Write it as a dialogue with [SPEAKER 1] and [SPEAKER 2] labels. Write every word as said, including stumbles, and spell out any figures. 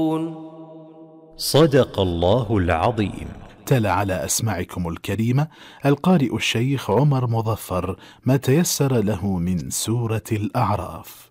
[SPEAKER 1] صدق الله العظيم.
[SPEAKER 2] تلا على أسماعكم الكريمة القارئ الشيخ عمر مظفر ما تيسر له من سورة الأعراف.